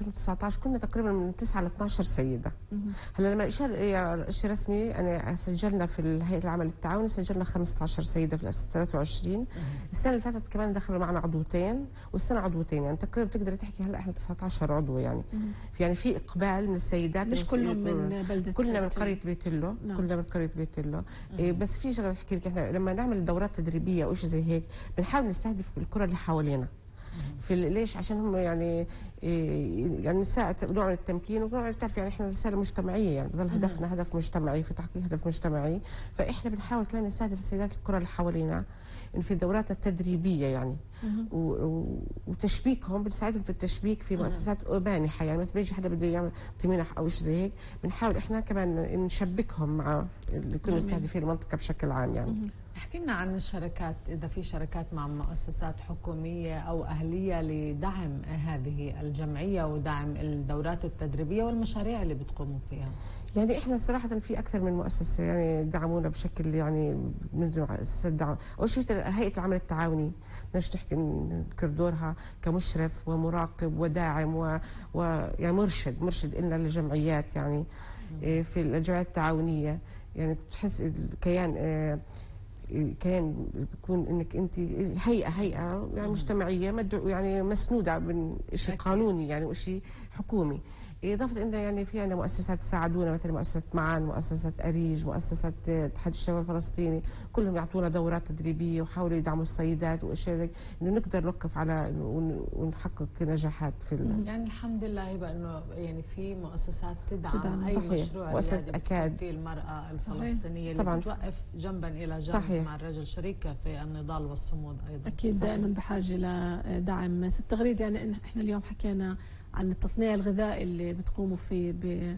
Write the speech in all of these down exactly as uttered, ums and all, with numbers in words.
ألفين وتسعطعش كنا تقريبا من تسعة ل اثنعش سيده. هلا لما شيء شيء رسمي انا سجلنا في هيئه العمل التعاوني سجلنا خمسطعش سيده في ثلاثة وعشرين. السنه اللي فاتت كمان دخلوا معنا عضوتين والسنه عضوتين، يعني تقريبا بتقدر تحكي هلا احنا تسعطعش عضو يعني. في يعني في اقبال من السيدات، مش كلهم من بلده، كلنا من قريه بيت الله. نعم. كلنا من قريه بيت الله. إيه بس في شغله احكي لك، احنا لما نعمل دورات تدريبيه او شيء زي هيك بنحاول نستهدف القرى اللي حوالينا. في ليش؟ عشان هم يعني إيه يعني نساء نوع من التمكين ونوع بتعرف يعني احنا رساله مجتمعيه، يعني بضل هدفنا هدف مجتمعي في تحقيق هدف مجتمعي، فاحنا بنحاول كمان نستهدف السيدات القرى اللي حوالينا في الدورات التدريبيه يعني. وتشبيكهم بنساعدهم في التشبيك في مؤسسات مانحه، يعني مثلا بيجي حدا بده يعمل منح او شيء زي هيك بنحاول احنا كمان نشبكهم مع اللي يكونوا مستهدفين المنطقه بشكل عام يعني. احكي لنا عن الشركات، إذا في شركات مع مؤسسات حكومية أو أهلية لدعم هذه الجمعية ودعم الدورات التدريبية والمشاريع اللي بتقوموا فيها. يعني احنا صراحة في أكثر من مؤسسة يعني دعمونا بشكل يعني من مؤسسات دعم. أول شيء هيئة العمل التعاوني بدناش نحكي نذكر دورها كمشرف ومراقب وداعم و, و يعني مرشد مرشد لنا للجمعيات يعني. اه في الجمعيات التعاونية يعني بتحس الكيان اه كان بيكون انك انت هيئه هيئه يعني مجتمعيه مدعو يعني مسنوده من شيء قانوني يعني وشيء حكومي. اضافه ان يعني في عندنا مؤسسات تساعدونا مثل مؤسسه معان، مؤسسه اريج، مؤسسه اتحاد الشباب الفلسطيني، كلهم يعطونا دورات تدريبيه وحاولوا يدعموا السيدات واشياء زي انه نقدر نوقف على ونحقق نجاحات في يعني الحمد لله هبه انه يعني في مؤسسات تدعم, تدعم. اي صحيح. مشروع مؤسسه اكاد في المراه الفلسطينيه اللي طبعا بتوقف جنبا الى جنب صحيح. مع الرجل شريكه في النضال والصمود ايضا. اكيد دائما بحاجه لدعم. ست تغريد يعني احنا اليوم حكينا عن التصنيع الغذائي اللي بتقوموا فيه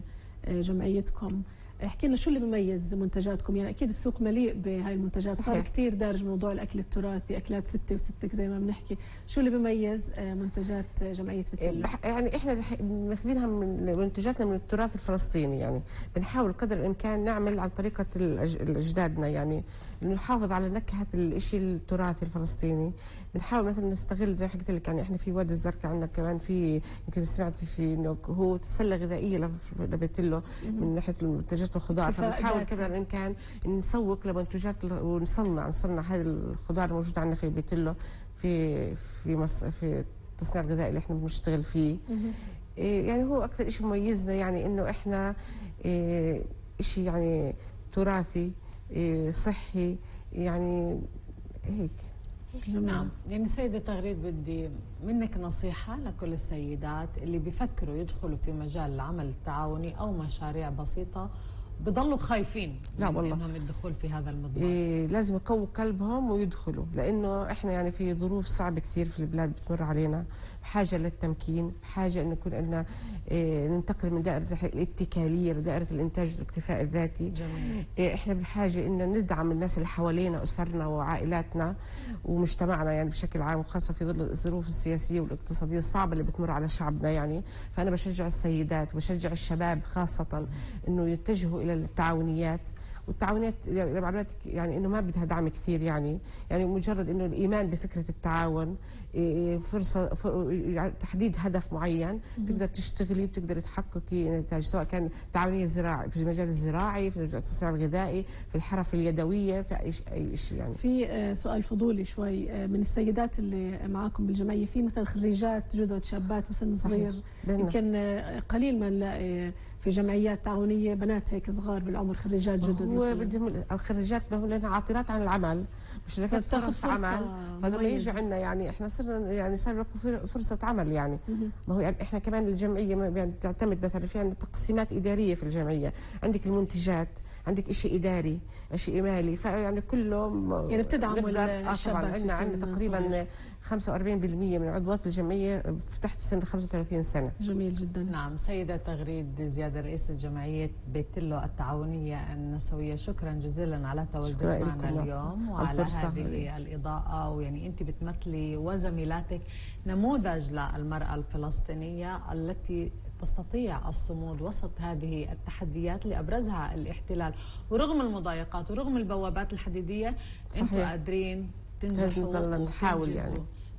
بجمعيتكم، احكي لنا شو اللي بيميز منتجاتكم؟ يعني اكيد السوق مليء بهاي المنتجات، صار كثير دارج موضوع الاكل التراثي، اكلات ستة وستك زي ما بنحكي، شو اللي بيميز منتجات جمعيه بيت الله؟ يعني احنا ماخذينها من منتجاتنا من التراث الفلسطيني، يعني بنحاول قدر الامكان نعمل عن طريقه اجدادنا، يعني نحافظ على نكهه الشيء التراثي الفلسطيني. بنحاول مثلا نستغل زي ما حكيت لك يعني احنا في وادي الزرقاء عندنا كمان في يمكن سمعتي في انه هو سله غذائيه لبيت الله من ناحيه المنتجات الخضار، فبنحاول قدر الامكان نسوق لمنتجات ونصنع نصنع هذه الخضار الموجوده عندنا في بيت الله في في مص... في التصنيع الغذائي اللي احنا بنشتغل فيه. إيه يعني هو اكثر شيء مميزنا يعني انه احنا إيه شيء يعني تراثي إيه صحي يعني هيك. نعم. يعني سيدة تغريد بدي منك نصيحة لكل السيدات اللي بيفكروا يدخلوا في مجال العمل التعاوني أو مشاريع بسيطة بضلوا خايفين لا والله انهم الدخول في هذا المضمار. إيه لازم يقووا قلبهم ويدخلوا، لانه احنا يعني في ظروف صعبه كثير في البلاد بتمر علينا، بحاجه للتمكين، بحاجه انه يكون عندنا إيه ننتقل من دائره الاتكاليه لدائره الانتاج والاكتفاء الذاتي. جميل. إيه احنا بحاجه ان ندعم الناس اللي حوالينا، اسرنا وعائلاتنا ومجتمعنا يعني بشكل عام، وخاصه في ظل الظروف السياسيه والاقتصاديه الصعبه اللي بتمر على شعبنا يعني. فانا بشجع السيدات وبشجع الشباب خاصه انه يتجهوا الى التعاونيات. والتعاونيات يعني انه ما بدها دعم كثير، يعني يعني مجرد انه الايمان بفكره التعاون، فرصه تحديد هدف معين تقدر تشتغلي بتقدر تحققي نتائج، سواء كان تعاونيه زراعي في المجال الزراعي، في التصنيع الغذائي، في الحرف اليدويه، في اي اي شيء يعني. في سؤال فضولي شوي، من السيدات اللي معاكم بالجمعيه في مثلا خريجات جدد، شابات بسن صغير، يمكن قليل ما نلاقي في جمعيات تعاونيه بنات هيك صغار بالعمر خريجات جدد. هو بدهم الخريجات بدهم لنا عاطلات عن العمل، مش لكن فرص عمل، فلما يجوا عندنا يعني احنا صرنا يعني صار لكم فرصه عمل يعني. ما هو يعني احنا كمان الجمعيه يعني بتعتمد مثلا في عندنا تقسيمات اداريه في الجمعيه، عندك المنتجات، عندك شيء اداري، شيء مالي، فيعني كله يعني بتدعموا الشباب. عندنا عندنا تقريبا خمسة وأربعين بالمئة من عضوات الجمعيه تحت سن خمسة وثلاثين سنه. جميل جدا. نعم. سيده تغريد زياده رئيسه جمعيه بيت الله التعاونيه النسويه، شكرا جزيلا على تواجدك معنا اليوم وعلى هذه الاضاءه. ويعني انت بتمثلي وزميلاتك نموذج للمراه الفلسطينيه التي تستطيع الصمود وسط هذه التحديات اللي ابرزها الاحتلال، ورغم المضايقات ورغم البوابات الحديديه انتم قادرين تنجحوا نحاول يعني.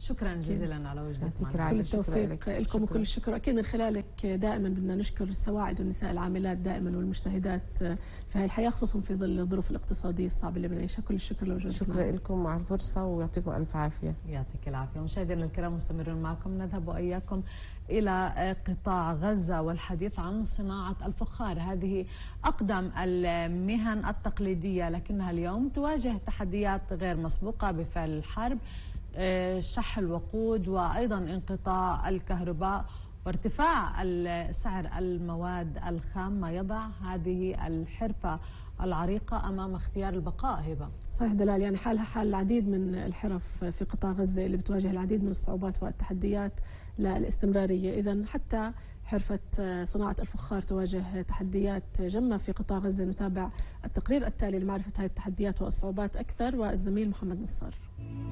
شكرا جزيلا على وجودك معنا. كل التوفيق لكم وكل الشكر. أكيد من خلالك دائما بدنا نشكر السواعد والنساء العاملات دائما والمجتهدات في هذه الحياة، خصوصا في ظل الظروف الاقتصادية الصعبة اللي بنعيشها. كل الشكر لوجودكم. شكرا لكم على الفرصة ويعطيكم ألف عافية. يعطيك العافية. مشاهدينا الكرام مستمرون معكم، نذهب وإياكم إلى قطاع غزة والحديث عن صناعة الفخار. هذه أقدم المهن التقليدية لكنها اليوم تواجه تحديات غير مسبوقة بفعل الحرب، شح الوقود وأيضا انقطاع الكهرباء وارتفاع سعر المواد الخام، ما يضع هذه الحرفة العريقة أمام اختيار البقاء. هبة صحيح دلال، يعني حالها حال العديد من الحرف في قطاع غزة اللي بتواجه العديد من الصعوبات والتحديات للاستمرارية. إذن حتى حرفة صناعة الفخار تواجه تحديات جمة في قطاع غزة. نتابع التقرير التالي لمعرفة هذه التحديات والصعوبات أكثر، والزميل محمد نصار.